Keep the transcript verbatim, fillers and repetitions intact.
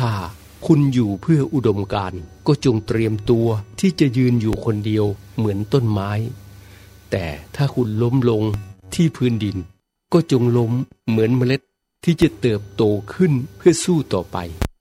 ถ้าคุณอยู่เพื่ออุดมการณ์ก็จงเตรียมตัวที่จะยืนอยู่คนเดียวเหมือนต้นไม้แต่ถ้าคุณล้มลงที่พื้นดินก็จงล้มเหมือนเมล็ดที่จะเติบโตขึ้นเพื่อสู้ต่อไป